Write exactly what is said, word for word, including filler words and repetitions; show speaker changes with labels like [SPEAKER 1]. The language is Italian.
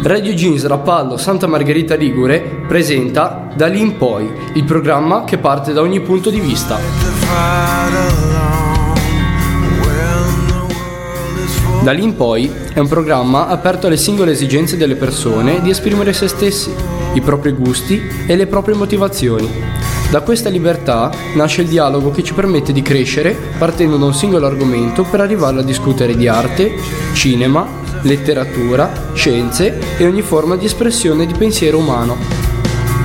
[SPEAKER 1] Radio Jeans Rapallo Santa Margherita Ligure presenta Da lì in poi, il programma che parte da ogni punto di vista. Da lì in poi è un programma aperto alle singole esigenze delle persone di esprimere se stessi, i propri gusti e le proprie motivazioni. Da questa libertà nasce il dialogo che ci permette di crescere partendo da un singolo argomento per arrivare a discutere di arte, cinema, letteratura, scienze e ogni forma di espressione di pensiero umano.